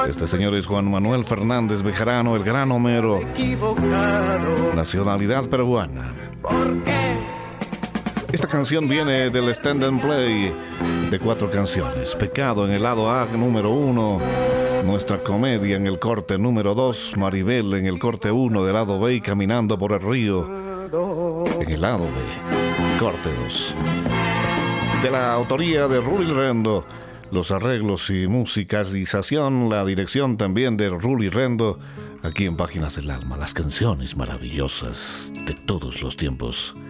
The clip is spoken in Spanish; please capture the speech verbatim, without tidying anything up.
Este señor es Juan Manuel Fernández Bejarano, el gran Homero. Nacionalidad peruana. Esta canción viene del Stand and Play de cuatro canciones. Pecado en el lado A número uno. Nuestra comedia en el corte número dos. Maribel en el corte uno del lado B y Caminando por el río en el lado B. Corte dos. De la autoría de Rully Rendo. Los arreglos y musicalización, la dirección también de Rully Rendo. Aquí en Páginas del Alma, las canciones maravillosas de todos los tiempos.